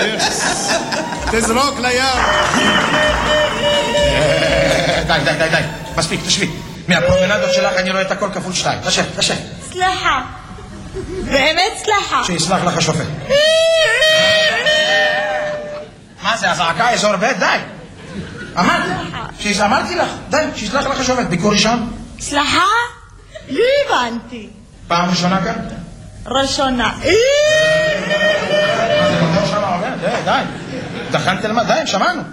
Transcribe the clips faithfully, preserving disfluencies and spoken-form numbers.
תזרוק לים. די, די, די, די. מספיק, תשבי. מהפרומנדות שלך אני רואה את הכל כפול שתיים. תשב, תשב. סליחה. באמת סליחה. שיסלח לך השופט. מה זה, הזעקה אזור ב'? די. אמרתי. אמרתי לך. די, שיסלח לך השופט. ביקור ראשון? סליחה? לא הבנתי. פעם ראשונה כאן? ראשונה. די, די. דחנת למה? די, שמענו.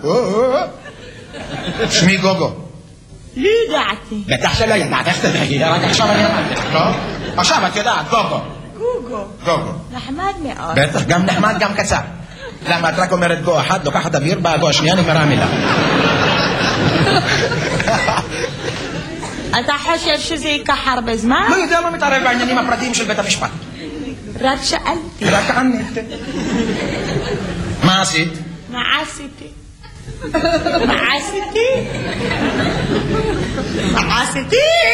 שמי גוגו. לא ידעתי. בטח שלא ידעת, איך תדעי? רק עכשיו אני אמרתי. טוב? עכשיו את יודעת, גוגו. גוגו. גוגו. נחמד מאוד. בטח, גם נחמד, גם קצר. למה את רק אומרת גו אחת, לוקחת אוויר, באה גו השנייה, נגמרה המילה. אתה חושב שזה ייקח הרבה זמן? לא יודע, לא מתערב בעניינים הפרטיים של בית המשפט. רק שאלתי. רק ענית. מה עשית? מה עשיתי? מה עשיתי? מה עשיתי?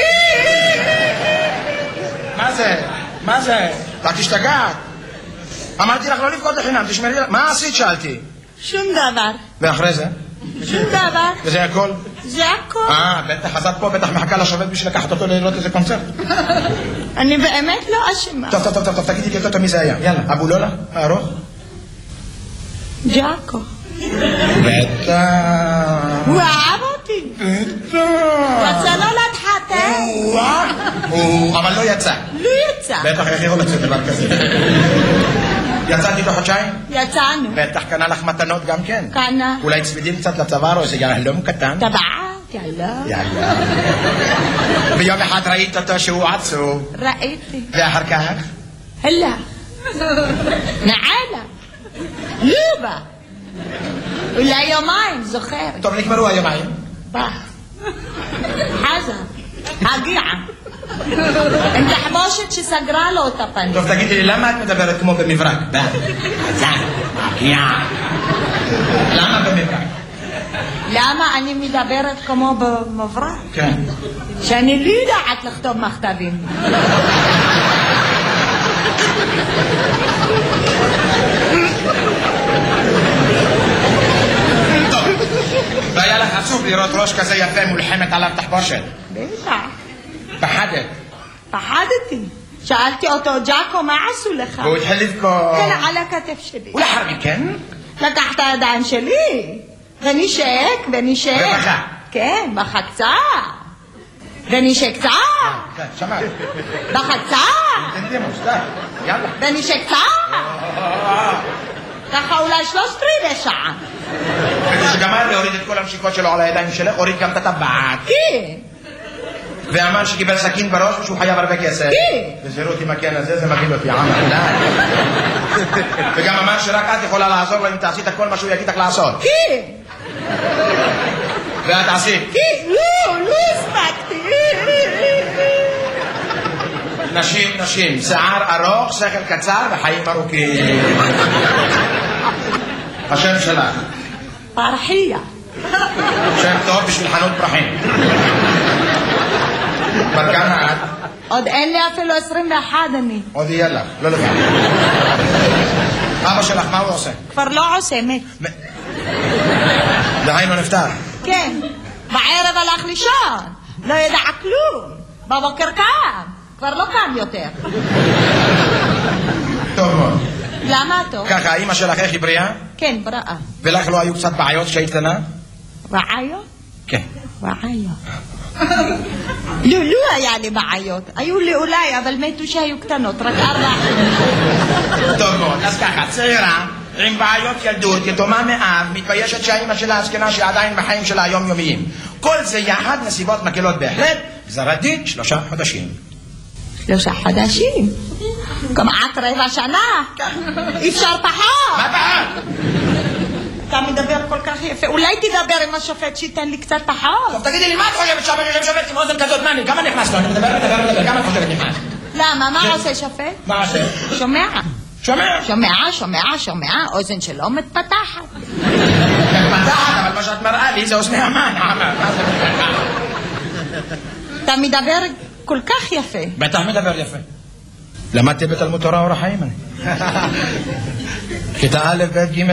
מה זה? מה זה? את תשתגעת. אמרתי לך לא לבכות לחינם, תשמרי לך. מה עשית? שאלתי. שום דבר. ואחרי זה? שום דבר. וזה הכל? זה הכל. אה, בטח, אז את פה בטח מחכה לשופט בשביל לקחת אותו לראות איזה קונצרט. אני באמת לא אשמה. טוב, טוב, טוב, טוב, תגידי לי אותו מי זה היה. יאללה, אבו לולה, הארוך? ג'אקו. בטח. הוא אהב אותי. בטח. רצה לא להתחתן. אבל לא יצא. לא יצא. בטח, איך יכול לצאת דבר כזה? יצאתי תוך חודשיים? יצאנו. בטח קנה לך מתנות גם כן. קנה. אולי צמידים קצת לצוואר או איזה יהלום קטן? טבעת, יאללה. יאללה. ביום אחד ראית אותו שהוא עצוב. ראיתי. ואחר כך? הלך. נעלה. לא בא. אולי יומיים, זוכר. טוב, נגמרו היומיים. בא. חזר. הגיע. עם תחבושת שסגרה לו את הפנים. טוב, תגידי לי, למה את מדברת כמו במברק? בא. חזר. הגיע. למה במברק? למה אני מדברת כמו במברק? כן. שאני לא יודעת לכתוב מכתבים. טוב, והיה לך עצוב לראות ראש כזה יפה מולחמת עליו תחבושת. בטח. פחדת. פחדתי. שאלתי אותו, ג'אקו, מה עשו לך? והוא התחיל לבכות. כן, על הכתף שלי. ולאחר מכן? לקח את הידיים שלי, ונשק, ונשק. ובכה. כן, בכה קצת. ונשק קצת. כן, שמעת. בכה קצת. תנדימוס, די, יאללה. ונשק קצת. ככה אולי שלושת רבעי שעה. וכשגמר להוריד את כל המשיקות שלו על הידיים שלך, הוריד גם את הטבעת. כן. ואמר שקיבל סכין בראש ושהוא חייב הרבה כסף. כן. וזירות עם הקן הזה, זה מגעיל אותי, עמר, די. וגם אמר שרק את יכולה לעזור לו אם תעשית כל מה שהוא יגיד לך לעשות. כן. ואת עשית. כן, לא, לא הספקתי. נשים, נשים, שיער ארוך, שכל קצר וחיים ארוכים. השם שלך. פרחיה. שם טוב בשביל חנות פרחים. בת כמה את? עוד אין לי אפילו עשרים ואחת אני. עוד יהיה לך, לא לבד. אבא שלך, מה הוא עושה? כבר לא עושה, מת. דהיינו נפטר. כן, בערב הלך לישון. לא ידע כלום. בבוקר קם. כבר לא קם יותר. טוב מאוד. למה טוב? ככה, אמא שלך איך היא בריאה? כן, בריאה. ולך לא היו קצת בעיות כשהיית קטנה? בעיות? כן. בעיות. לא, לא היה לי בעיות. היו לי אולי, אבל מתו שהיו קטנות, רק ארבע. טוב מאוד, אז ככה, צעירה, עם בעיות ילדות, יתומה מאב, מתביישת שהאמא שלה הזקנה שעדיין בחיים שלה היומיומיים. כל זה יחד נסיבות מקלות בהחלט, גזר הדין שלושה חודשים. שלושה חודשים? כמעט רבע שנה. אפשר פחות. מה פחות? אתה מדבר כל כך יפה. אולי תדבר עם השופט שייתן לי קצת פחות. טוב, תגידי לי, מה את חושבת שהבן שופט עם אוזן כזאת? מה, כמה נכנס לו? אני מדבר, מדבר, מדבר, כמה את חושבת נכנס? למה? מה עושה שופט? מה עושה? שומע. שומע? שומע, שומע, שומע, אוזן שלו מתפתחת. מתפתחת, אבל מה שאת מראה לי זה אוזני המן. אתה מדבר כל כך יפה. בטח מדבר יפה. למדתי בתלמוד תורה אור החיים אני. כיתה א' ב' ג'